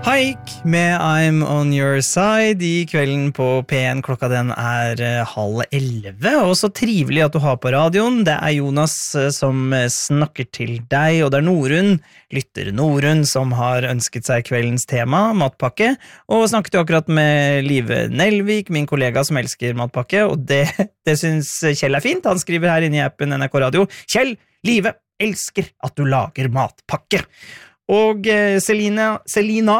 Haik med I'm on your side I kvelden på P1. Klokka den 10:30, og så trivelig at du har på radioen. Det Jonas som snakker til deg, og det Norun, lytter Norun, som har ønsket seg kveldens tema, matpakke, og snakket jo akkurat med Live Nelvik, min kollega som elsker matpakke, og det synes Kjell fint. Han skriver her inne I appen NRK Radio: Kjell, Live elsker at du lager matpakke. Og Selina,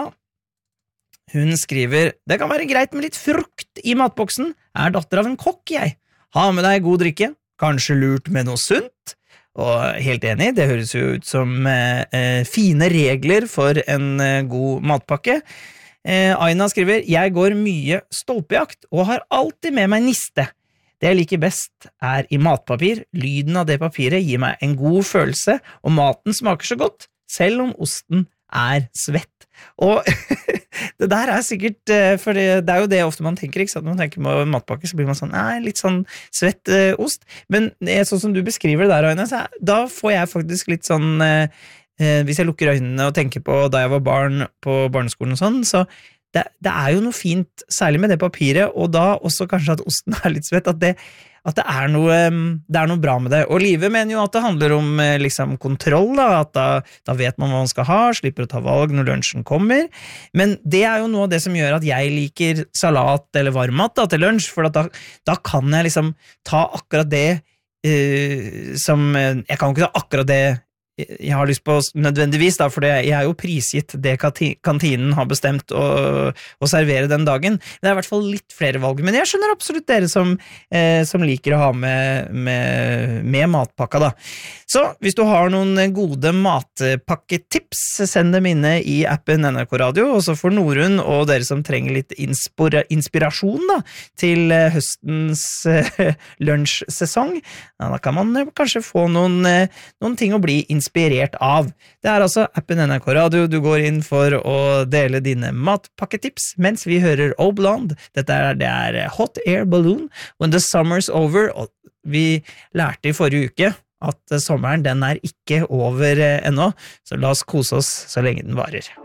hun skriver: Det kan være greit med litt frukt I matboksen. Datter av en kokk, jeg. Ha med deg god drikke. Kanskje lurt med noe sunt. Og helt enig, det høres jo ut som fine regler for en god matpakke. Aina skriver: Jeg går mye stolpejakt og har alltid med meg niste. Det jeg liker best I matpapir. Lyden av det papiret gir meg en god følelse, og maten smaker så godt, selv om osten svett. Og det der sikkert, for det jo det ofte man tenker, ikke sant? Når man tenker på matpakke, så blir man sånn, litt sånn svett ost. Men sånn som du beskriver det der, Aina, da får jeg faktisk litt sånn, hvis jeg lukker øynene og tenker på da jeg var barn på barneskolen og sånn, så det jo noe fint, særlig med det papiret, og da også kanskje at osten litt svett, at det noe bra med det. Og Live mener jo at det handler om liksom kontroll, at da vet man hva man skal ha, slipper å ta valg når lunsjen kommer. Men det jo noe av det som gjør at jeg liker salat eller varmmat til lunsj, for da kan jeg liksom ta akkurat det som jeg kan ikke ta akkurat det jeg har lyst på nødvendigvis, da, for jeg jo prisgitt det kantinen har bestemt å servere den dagen. Det I hvert fall litt flere valg, men jeg skjønner absolutt dere som liker å ha med matpakka da. Så hvis du har noen gode matpakketips, send dem inne I appen NRK Radio, og så får Norun og dere som trenger litt inspirasjon da, til høstens lunsjsesong, da kan man kanskje få noen ting å bli inspirert av. Det altså appen NRK Radio. Du går inn for å dele dine matpakketips, mens vi hører Oh Blonde. Dette det Hot Air Balloon, When the Summer's Over, og vi lærte I forrige uke at sommeren den ikke over ennå, så la oss kose oss så lenge den varer.